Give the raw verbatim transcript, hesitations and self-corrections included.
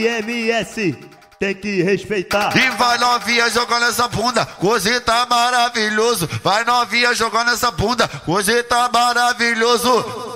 I M S, tem que respeitar. E vai novinha jogando essa bunda, hoje tá maravilhoso. Vai novinha jogando essa bunda, hoje tá maravilhoso.